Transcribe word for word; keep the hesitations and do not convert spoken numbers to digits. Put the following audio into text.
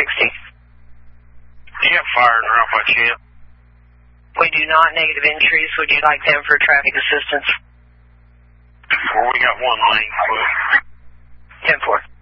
sixty. Do you have fire in Ralph by chance? We do not. Negative entries. Would you like them for traffic assistance? Well, we got one lane. ten four.